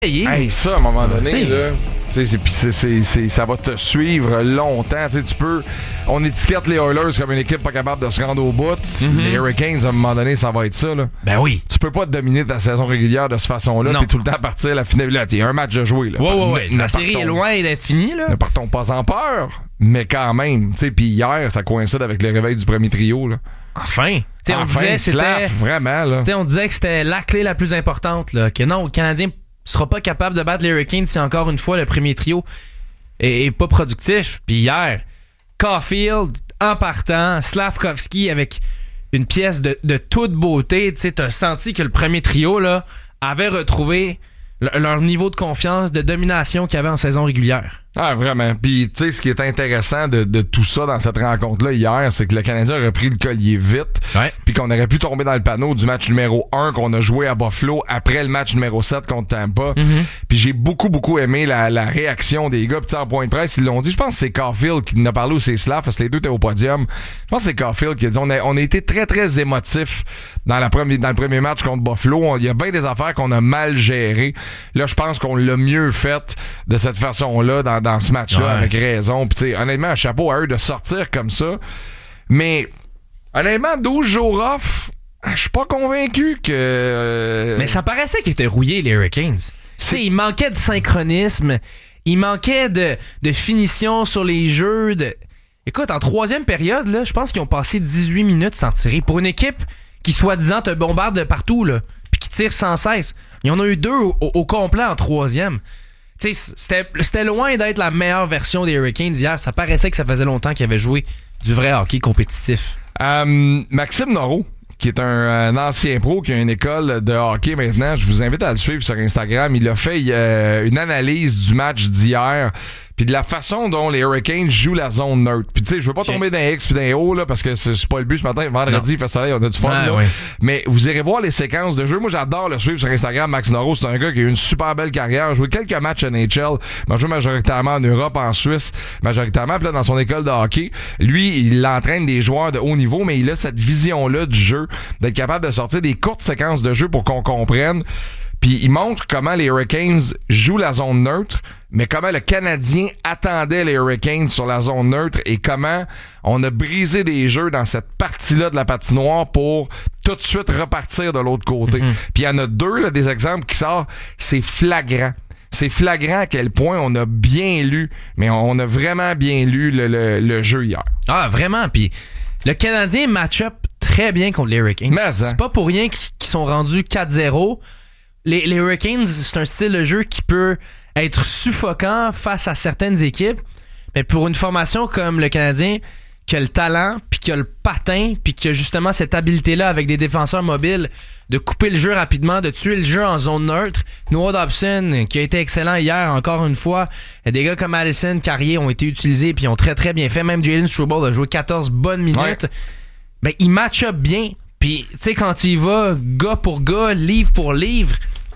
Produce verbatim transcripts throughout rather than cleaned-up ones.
Hey, ça, à un moment donné, là, c'est, c'est, c'est, c'est, c'est, ça va te suivre longtemps. T'sais, tu peux. On étiquette les Oilers comme une équipe pas capable de se rendre au bout. Mm-hmm. Les Hurricanes, à un moment donné, ça va être ça. Là. Ben oui. Tu peux pas te dominer ta saison régulière de cette façon-là, puis tout le temps partir la finale. Là, t'es un match de jouer. Là. Ouais, ouais, ouais. La série est loin d'être finie. Là. Ne partons pas en peur, mais quand même. Puis hier, ça coïncide avec le réveil du premier trio. Là. Enfin. T'sais, on enfin, disait c'était. Slav, vraiment, là. On disait que c'était la clé la plus importante. Là, que non, le Canadien sera pas capable de battre les Hurricanes si encore une fois le premier trio est, est pas productif. Puis hier, Caulfield en partant, Slavkovski avec une pièce de, de toute beauté. Tu as senti que le premier trio là, avait retrouvé le, leur niveau de confiance, de domination qu'il y avait en saison régulière. Ah, vraiment. Puis, tu sais, ce qui est intéressant de, de tout ça dans cette rencontre-là hier, c'est que le Canadien aurait pris le collier vite. Ouais. Puis qu'on aurait pu tomber dans le panneau du match numéro un qu'on a joué à Buffalo après le match numéro sept contre Tampa. Mm-hmm. Puis j'ai beaucoup, beaucoup aimé la, la réaction des gars. Puis en point de presse, ils l'ont dit. Je pense que c'est Caulfield qui en a parlé ou c'est Slav, parce que les deux étaient au podium. Je pense que c'est Caulfield qui a dit on a, on a été très, très émotifs dans, la première, dans le premier match contre Buffalo. Il y a bien des affaires qu'on a mal gérées. Là, je pense qu'on l'a mieux fait de cette façon-là dans dans ce match-là, ouais. Avec raison. Puis, tu sais, honnêtement, un chapeau à eux de sortir comme ça. Mais, honnêtement, douze jours off, je suis pas convaincu que... Euh... Mais ça paraissait qu'ils étaient rouillés, les Hurricanes. Tu sais, il manquait de synchronisme, il manquait de, de finition sur les jeux. De... Écoute, en troisième période, là, je pense qu'ils ont passé dix-huit minutes sans tirer. Pour une équipe qui, soi-disant, te bombarde de partout, là, puis qui tire sans cesse. Il y en a eu deux au, au complet en troisième. T'sais, c'était, c'était loin d'être la meilleure version des Hurricanes hier. Ça paraissait que ça faisait longtemps qu'ils avaient joué du vrai hockey compétitif. Euh, Maxime Noreau, qui est un, un ancien pro, qui a une école de hockey maintenant, je vous invite à le suivre sur Instagram. Il a fait euh, une analyse du match d'hier, puis de la façon dont les Hurricanes jouent la zone neutre. Puis tu sais, je veux pas okay. tomber d'un X puis d'un O là, parce que c'est, c'est pas le but ce matin. Vendredi, non. Il fait soleil, on a du fun. Ah, là. Oui. Mais vous irez voir les séquences de jeu. Moi, j'adore le suivre sur Instagram. Max Noreau, c'est un gars qui a eu une super belle carrière. Il a joué quelques matchs N H L. Il a joué majoritairement en Europe, en Suisse, majoritairement. Puis là, dans son école de hockey, lui, il entraîne des joueurs de haut niveau, mais il a cette vision-là du jeu, d'être capable de sortir des courtes séquences de jeu pour qu'on comprenne. Puis il montre comment les Hurricanes jouent la zone neutre, mais comment le Canadien attendait les Hurricanes sur la zone neutre et comment on a brisé des jeux dans cette partie-là de la patinoire pour tout de suite repartir de l'autre côté. Mm-hmm. Puis il y en a deux, là, des exemples qui sortent, c'est flagrant. C'est flagrant à quel point on a bien lu, mais on a vraiment bien lu le, le, le jeu hier. Ah, vraiment. Puis le Canadien match-up très bien contre les Hurricanes. Mais, hein? C'est pas pour rien qu'ils sont rendus quatre zéro. Les, les Hurricanes, c'est un style de jeu qui peut être suffocant face à certaines équipes, mais pour une formation comme le Canadien, qui a le talent, puis qui a le patin, puis qui a justement cette habileté-là avec des défenseurs mobiles de couper le jeu rapidement, de tuer le jeu en zone neutre. Noah Dobson, qui a été excellent hier, encore une fois. Des gars comme Allison, Carrier ont été utilisés, puis ont très très bien fait. Même Jalen Struble a joué quatorze bonnes minutes. Ouais. Ben, il match up bien. Puis, tu sais, quand tu y vas, gars pour gars, livre pour livre,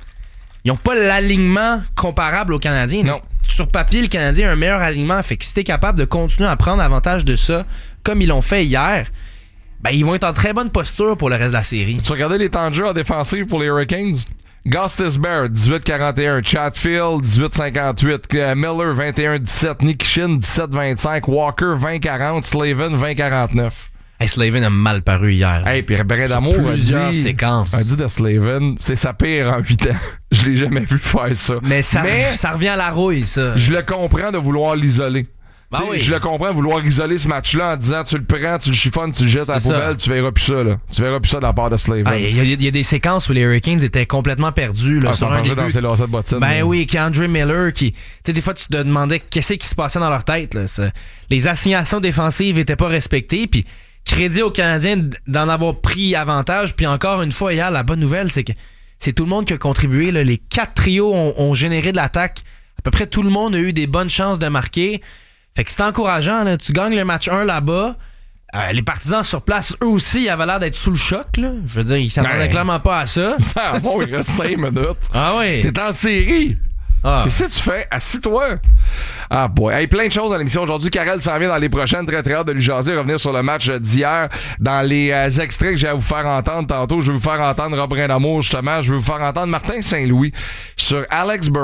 ils n'ont pas l'alignement comparable aux Canadiens. Non. Sur papier, le Canadien a un meilleur alignement. Fait que si t'es capable de continuer à prendre avantage de ça, comme ils l'ont fait hier, ben, ils vont être en très bonne posture pour le reste de la série. Tu regardais les temps de jeu en défensive pour les Hurricanes? Gostisbehere, dix-huit quarante et un. Chatfield, dix-huit cinquante-huit. Miller, vingt et un dix-sept. Nikishin, dix-sept vingt-cinq. Walker, vingt quarante. Slavin, vingt quarante-neuf. Hey, Slavin a mal paru hier. Hey, puis Brindamour a dit, séquences. a dit de Slavin, c'est sa pire en huit ans. Je l'ai jamais vu faire ça. Mais ça, Mais ça revient à la rouille, ça. Je le comprends de vouloir l'isoler. Ah oui. Je le comprends de vouloir isoler ce match-là en disant tu le prends, tu le chiffonnes, tu le jettes à la poubelle, tu verras plus ça. Là. Tu verras plus ça de la part de Slavin. Il ah, y, y, y a des séquences où les Hurricanes étaient complètement perdus. Là, ah, sur un début. Dans ses lacets de bottines. Ben là. oui, qu'Andre Miller, qui, tu sais, des fois tu te demandais qu'est-ce qui se passait dans leur tête. Là, les assignations défensives étaient pas respectées, puis crédit aux Canadiens d'en avoir pris avantage. Puis encore une fois, hier, la bonne nouvelle, c'est que c'est tout le monde qui a contribué. Là. Les quatre trios ont, ont généré de l'attaque. À peu près tout le monde a eu des bonnes chances de marquer. Fait que c'est encourageant. Là. Tu gagnes le match un là-bas. Euh, les partisans sur place, eux aussi, ils avaient l'air d'être sous le choc. Là. Je veux dire, ils s'attendaient ben, clairement pas à ça. Ça bon, il reste cinq minutes. Ah oui. T'es en série. Ah. Qu'est-ce que tu fais? Assis-toi. Ah boy. Hey, plein de choses dans l'émission aujourd'hui. Karel s'en vient dans les prochaines. Très très hâte de lui jaser, revenir sur le match d'hier. Dans les euh, extraits que j'ai à vous faire entendre tantôt, je vais vous faire entendre Robin Damour, justement. Je vais vous faire entendre Martin Saint-Louis sur Alex Burrows.